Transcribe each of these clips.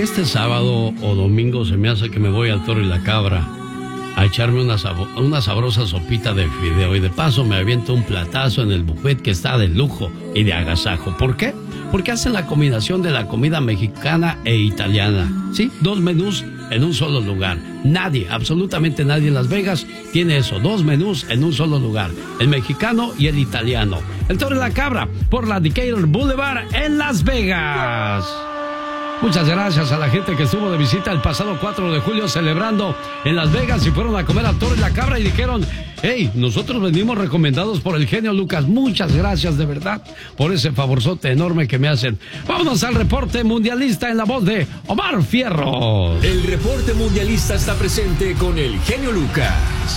Este sábado o domingo se me hace que me voy al Toro y la Cabra a echarme una sabrosa sopita de fideo y de paso me aviento un platazo en el buffet que está de lujo y de agasajo. ¿Por qué? Porque hacen la combinación de la comida mexicana e italiana. Sí, 2 menús en un solo lugar. Nadie, absolutamente nadie en Las Vegas tiene eso. 2 menús en un solo lugar. El mexicano y el italiano. El Toro y la Cabra por la Decatur Boulevard en Las Vegas. Muchas gracias a la gente que estuvo de visita el pasado 4 de julio celebrando en Las Vegas y fueron a comer al Toro y la Cabra y dijeron: hey, nosotros venimos recomendados por el genio Lucas. Muchas gracias de verdad por ese favorzote enorme que me hacen. Vámonos al reporte mundialista en la voz de Omar Fierros. El reporte mundialista está presente con el genio Lucas.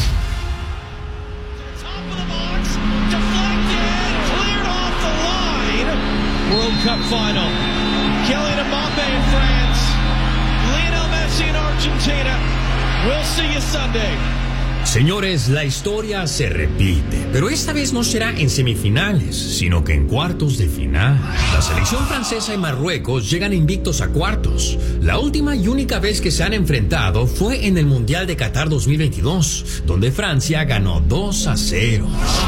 World Cup final. Kylian Mbappé in France. Lionel Messi in Argentina. We'll see you Sunday. Señores, la historia se repite, pero esta vez no será en semifinales, sino que en cuartos de final. La selección francesa y Marruecos llegan invictos a cuartos. La última y única vez que se han enfrentado fue en el Mundial de Qatar 2022, donde Francia ganó 2-0.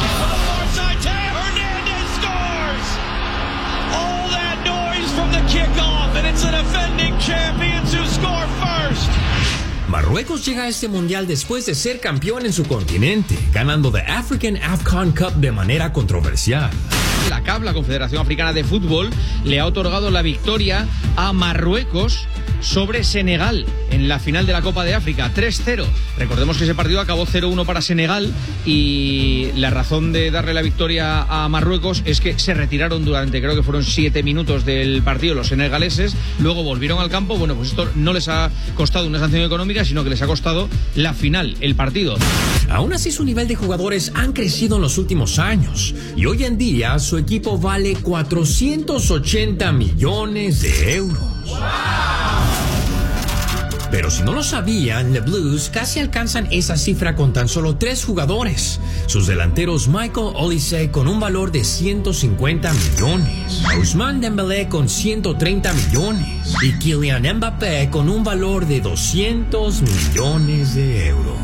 Marruecos llega a este mundial después de ser campeón en su continente, ganando The African AFCON Cup de manera controversial. La CAF, la Confederación Africana de Fútbol, le ha otorgado la victoria a Marruecos sobre Senegal en la final de la Copa de África, 3-0. Recordemos que ese partido acabó 0-1 para Senegal y la razón de darle la victoria a Marruecos es que se retiraron durante, creo que fueron 7 minutos del partido los senegaleses, luego volvieron al campo. Bueno, pues esto no les ha costado una sanción económica, sino que les ha costado la final, el partido. Aún así, su nivel de jugadores han crecido en los últimos años y hoy en día su equipo vale 480 millones de euros. Pero si no lo sabían, los Blues casi alcanzan esa cifra con tan solo 3 jugadores. Sus delanteros Michael Olise con un valor de 150 millones, Ousmane Dembélé con 130 millones y Kylian Mbappé con un valor de 200 millones de euros.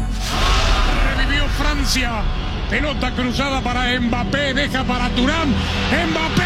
Revivió Francia. Pelota cruzada para Mbappé, deja para Thuram. Mbappé.